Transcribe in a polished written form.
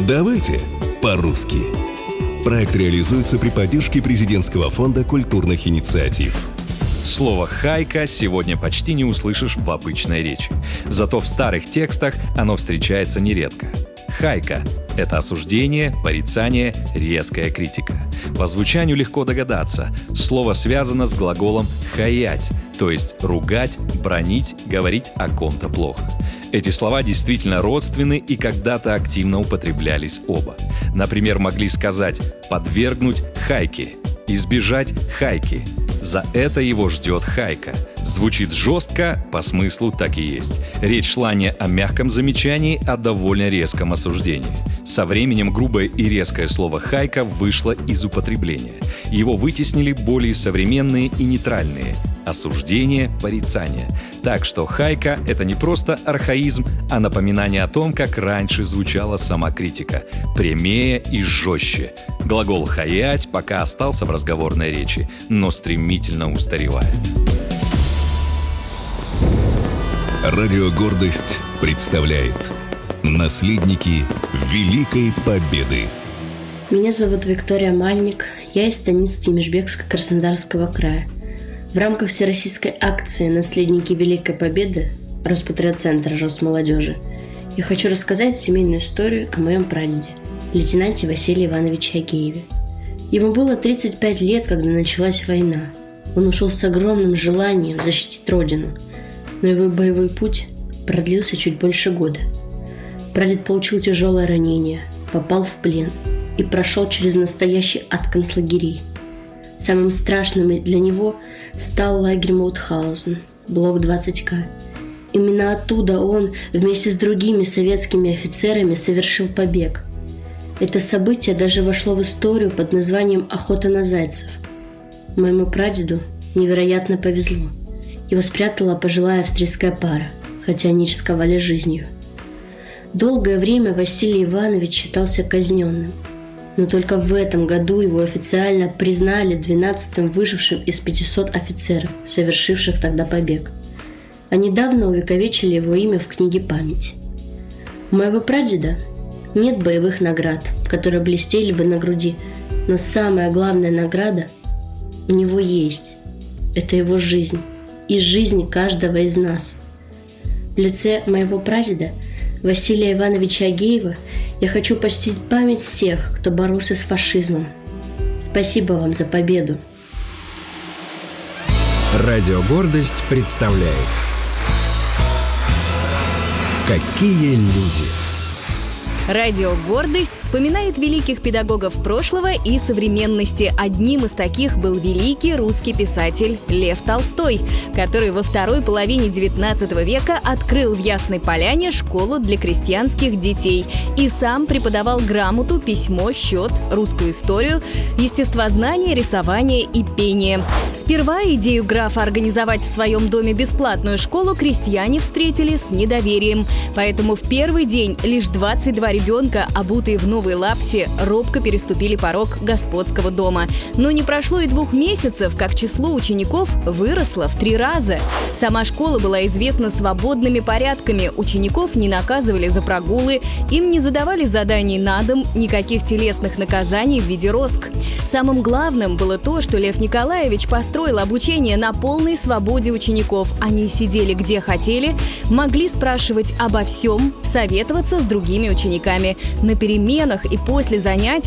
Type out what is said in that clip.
Давайте по-русски. Проект реализуется при поддержке Президентского фонда культурных инициатив. Слово «хайка» сегодня почти не услышишь в обычной речи. Зато в старых текстах оно встречается нередко. Хайка — это осуждение, порицание, резкая критика. По звучанию легко догадаться. Слово связано с глаголом «хаять», то есть ругать, бранить, говорить о ком-то плохо. Эти слова действительно родственны и когда-то активно употреблялись оба. Например, могли сказать «подвергнуть хайке», «избежать хайки». За это его ждет хайка. Звучит жестко, по смыслу так и есть. Речь шла не о мягком замечании, а довольно резком осуждении. Со временем грубое и резкое слово «хайка» вышло из употребления. Его вытеснили более современные и нейтральные – осуждение, порицание. Так что хайка – это не просто архаизм, а напоминание о том, как раньше звучала сама критика. Прямее и жестче. Глагол «хаять» пока остался в разговорной речи, но стремительно устаревает. Радио «Гордость» представляет «Наследники Великой Победы». Меня зовут Виктория Мальник, я из станицы Тимишбекска Краснодарского края. В рамках всероссийской акции «Наследники Великой Победы» Роспатриотцентра Росмолодежи я хочу рассказать семейную историю о моем прадеде, лейтенанте Василии Ивановиче Агееве. Ему было 35 лет, когда началась война. Он ушел с огромным желанием защитить родину, но его боевой путь продлился чуть больше года. Прадед получил тяжелое ранение, попал в плен и прошел через настоящий ад концлагерей. Самым страшным для него стал лагерь Маутхаузен, блок 20К. Именно оттуда он вместе с другими советскими офицерами совершил побег. Это событие даже вошло в историю под названием «Охота на зайцев». Моему прадеду невероятно повезло. Его спрятала пожилая австрийская пара, хотя они рисковали жизнью. Долгое время Василий Иванович считался казненным. Но только в этом году его официально признали 12-м выжившим из 500 офицеров, совершивших тогда побег. А недавно увековечили его имя в книге памяти. У моего прадеда нет боевых наград, которые блестели бы на груди, но самая главная награда у него есть. Это его жизнь и жизнь каждого из нас. В лице моего прадеда Василия Ивановича Агеева я хочу почтить память всех, кто боролся с фашизмом. Спасибо вам за победу. Радио «Гордость» представляет «Какие люди». Радио «Гордость» вспоминает великих педагогов прошлого и современности. Одним из таких был великий русский писатель Лев Толстой, который во второй половине XIX века открыл в Ясной Поляне школу для крестьянских детей и сам преподавал грамоту, письмо, счет, русскую историю, естествознание, рисование и пение. Сперва идею графа организовать в своем доме бесплатную школу крестьяне встретили с недоверием, поэтому в первый день лишь 22 ребенка, обутые в новые лапти, робко переступили порог господского дома. Но не прошло и 2 месяцев, как число учеников выросло в 3 раза. Сама школа была известна свободными порядками. Учеников не наказывали за прогулы, им не задавали заданий на дом, никаких телесных наказаний в виде роск. Самым главным было то, что Лев Николаевич построил обучение на полной свободе учеников. Они сидели где хотели, могли спрашивать обо всем, советоваться с другими учениками. На переменах и после занятий